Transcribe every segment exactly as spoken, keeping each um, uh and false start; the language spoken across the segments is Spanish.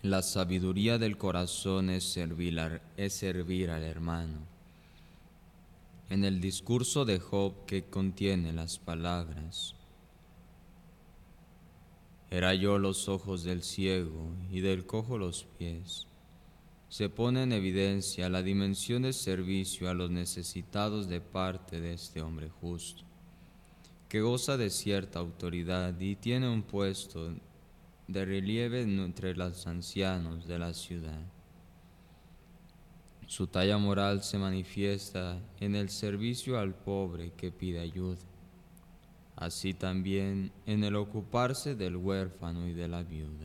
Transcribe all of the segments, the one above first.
La sabiduría del corazón es servir, al, es servir al hermano. En el discurso de Job que contiene las palabras: era yo los ojos del ciego y del cojo los pies, se pone en evidencia la dimensión de servicio a los necesitados de parte de este hombre justo, que goza de cierta autoridad y tiene un puesto de relieve entre los ancianos de la ciudad. Su talla moral se manifiesta en el servicio al pobre que pide ayuda, así también en el ocuparse del huérfano y de la viuda.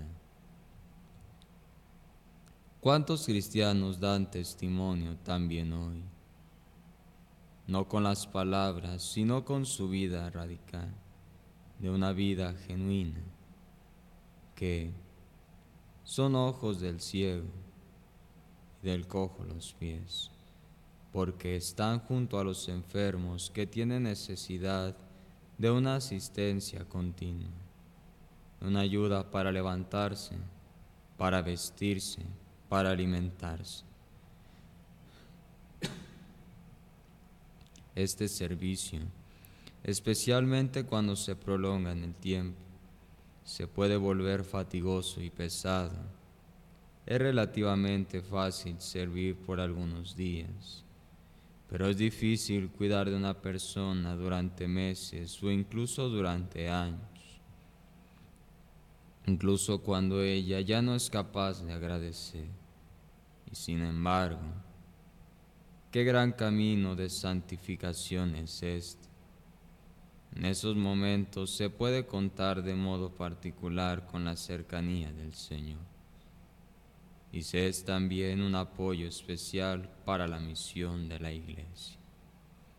¿Cuántos cristianos dan testimonio también hoy? No con las palabras, sino con su vida radical, de una vida genuina, que son ojos del ciego y del cojo los pies, porque están junto a los enfermos que tienen necesidad de una asistencia continua, una ayuda para levantarse, para vestirse, para alimentarse. Este servicio, especialmente cuando se prolonga en el tiempo, se puede volver fatigoso y pesado. Es relativamente fácil servir por algunos días, pero es difícil cuidar de una persona durante meses o incluso durante años, incluso cuando ella ya no es capaz de agradecer. Y sin embargo, qué gran camino de santificación es este. En esos momentos se puede contar de modo particular con la cercanía del Señor, y se es también un apoyo especial para la misión de la Iglesia.